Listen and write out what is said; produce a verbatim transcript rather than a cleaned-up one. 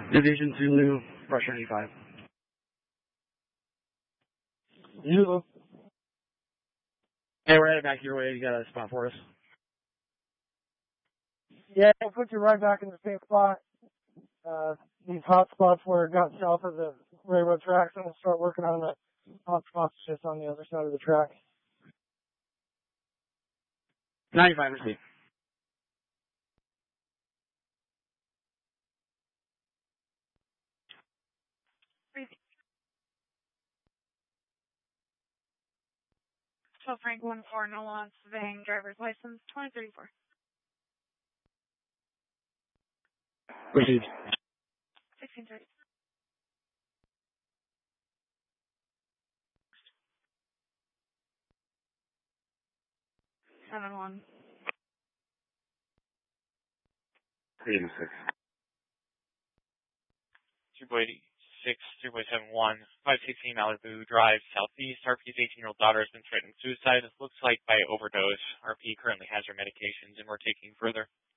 Division Zulu, Russia ninety-five. Zulu. Hey, we're headed back your way. You got a spot for us? Yeah, I'll put you right back in the same spot. Uh, these hot spots where it got south of the railroad tracks, I'm going to start working on the hot spots just on the other side of the track. ninety-five, receive. twelve Frank one four, no on surveying, driver's license, twenty thirty-four. Received. sixteen thirty. seven one. eighty-six. two by six, three by seven one, five sixteen Malibu Drive, Southeast. R P's eighteen-year-old daughter has been threatened with suicide. It looks like by overdose. R P currently has her medications, and we're taking further.